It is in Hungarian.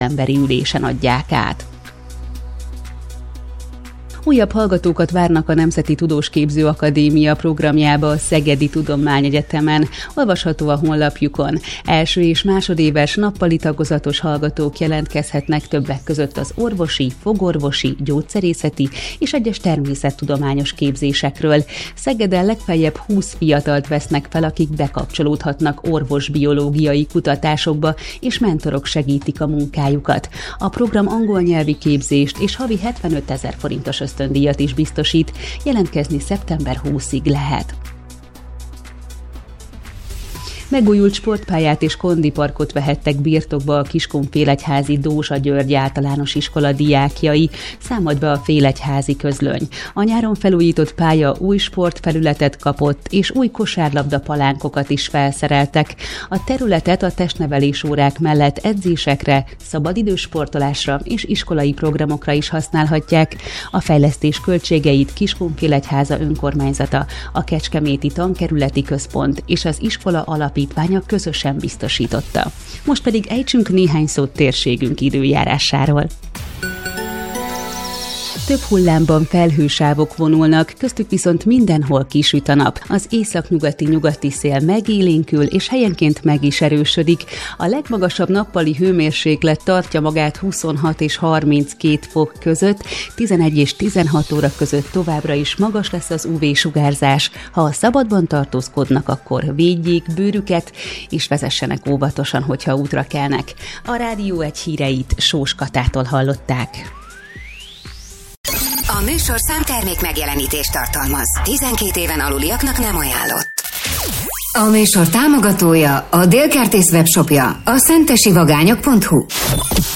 emberi ülésen adják át. Újabb hallgatókat várnak a Nemzeti Tudósképző Akadémia programjába a Szegedi Tudományegyetemen. Olvasható a honlapjukon. Első és másodéves nappali tagozatos hallgatók jelentkezhetnek többek között az orvosi, fogorvosi, gyógyszerészeti és egyes természettudományos képzésekről. Szegeden legfeljebb 20 fiatalt vesznek fel, akik bekapcsolódhatnak orvosbiológiai kutatásokba, és mentorok segítik a munkájukat. A program angol nyelvi képzést és havi 75 000 forintos ösztöndíjat is biztosít, jelentkezni szeptember 20-ig lehet. Megújult sportpályát és kondiparkot vehettek birtokba a Kiskunfélegyházi Dózsa György általános iskola diákjai, számolt be a Félegyházi Közlöny. A nyáron felújított pálya új sportfelületet kapott, és új kosárlabda palánkokat is felszereltek. A területet a testnevelés órák mellett edzésekre, szabadidős sportolásra és iskolai programokra is használhatják. A fejlesztés költségeit Kiskunfélegyháza önkormányzata, a Kecskeméti Tankerületi Központ és az iskola alapítványa közösen biztosította. Most pedig ejtsünk néhány szót térségünk időjárásáról. Több hullámban felhősávok vonulnak, köztük viszont mindenhol kisüt a nap. Az északnyugati szél megélénkül, és helyenként meg is erősödik. A legmagasabb nappali hőmérséklet tartja magát 26 és 32 fok között, 11 és 16 óra között továbbra is magas lesz az UV-sugárzás. Ha a szabadban tartózkodnak, akkor védjék bőrüket, és vezessenek óvatosan, hogyha útra kelnek. A Rádió 1 híreit Sós Katától hallották. A műsorszám termék megjelenítést tartalmaz. 12 éven aluliaknak nem ajánlott. A műsor támogatója, a Délkertész webshopja, a szentesivagányok.hu.